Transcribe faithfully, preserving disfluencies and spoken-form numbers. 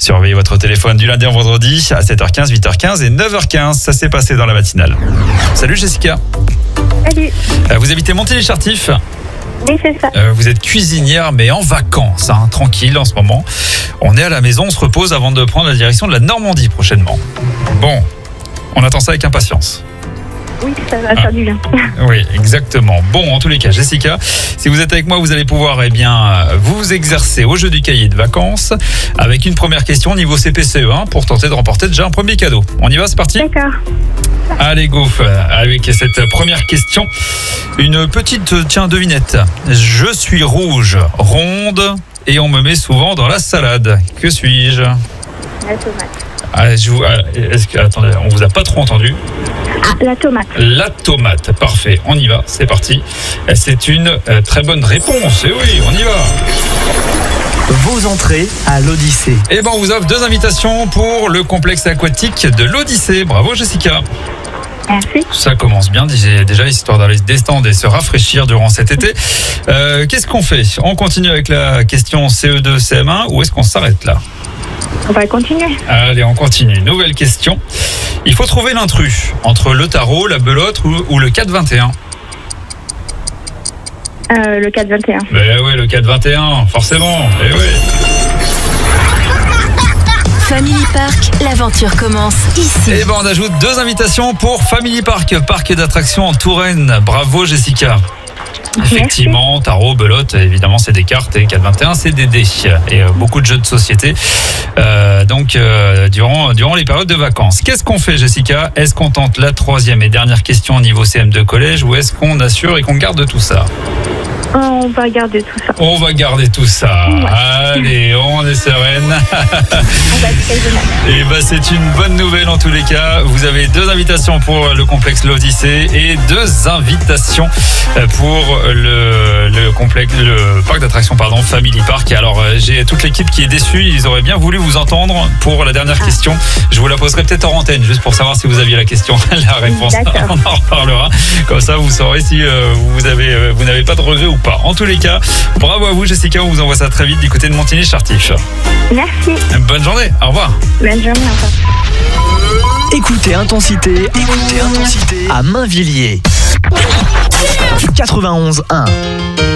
Surveillez votre téléphone du lundi au vendredi à sept heures quinze, huit heures quinze et neuf heures quinze. Ça s'est passé dans la matinale. Salut Jessica. Salut. Euh, Vous habitez Montigny-Chartif. Oui, c'est ça. Euh, vous êtes cuisinière mais en vacances, hein, tranquille en ce moment. On est à la maison, on se repose avant de prendre la direction de la Normandie prochainement. Bon, on attend ça avec impatience. Oui, ça va faire du bien. Oui, exactement. Bon, en tous les cas, Jessica, si vous êtes avec moi, vous allez pouvoir eh bien, vous exercer au jeu du cahier de vacances avec une première question niveau C P C E un pour tenter de remporter déjà un premier cadeau. On y va, c'est parti ? D'accord. Allez, go, avec cette première question. Une petite, tiens, devinette. Je suis rouge, ronde et on me met souvent dans la salade. Que suis-je ? La tomate. Ah, je vous, ah, est-ce que, attendez, on vous a pas trop entendu ? Ah, la tomate. La tomate, parfait, on y va, c'est parti. C'est une euh, très bonne réponse, et oui, on y va. Vos entrées à l'Odyssée. Et ben, on vous offre deux invitations pour le complexe aquatique de l'Odyssée. Bravo Jessica. Merci. Ça commence bien, déjà, histoire d'aller se détendre et se rafraîchir durant cet été. Euh, qu'est-ce qu'on fait ? On continue avec la question C E deux, C M un ou est-ce qu'on s'arrête là ? On va continuer. Allez, on continue. Nouvelle question. Il faut trouver l'intrus entre le tarot, la belote ou, ou le quatre vingt et un. Euh, le quatre vingt et un. Ben oui, le quatre vingt et un, forcément. Eh oui. Family Park, l'aventure commence ici. Et ben on ajoute deux invitations pour Family Park, parc d'attractions en Touraine. Bravo Jessica. Effectivement, tarot, belote, évidemment c'est des cartes et quatre vingt et un c'est des dés et euh, beaucoup de jeux de société euh, donc euh, durant, durant les périodes de vacances. Qu'est-ce qu'on fait Jessica ? Est-ce qu'on tente la troisième et dernière question au niveau C M deux collège ou est-ce qu'on assure et qu'on garde tout ça ? On va garder tout ça. On va garder tout ça. Ouais. Allez, on est sereine. On va être très honnête. Et bah c'est une bonne nouvelle en tous les cas. Vous avez deux invitations pour le complexe l'Odyssée et deux invitations pour le, le complexe, le parc d'attractions pardon, Family Park. Alors j'ai toute l'équipe qui est déçue. Ils auraient bien voulu vous entendre pour la dernière question. Je vous la poserai peut-être en antenne juste pour savoir si vous aviez la question, la réponse. D'accord. On en reparlera. Comme ça vous saurez si euh, vous avez, euh, vous n'avez pas de regret ou pas. En tous les cas, bravo à vous Jessica. On vous envoie ça très vite du côté de Montigny-Chartif. Merci. Bonne journée. Au revoir. Bonne journée. Au revoir. Écoutez Intensité, écoutez Intensité à Mainvilliers. quatre-vingt-onze un.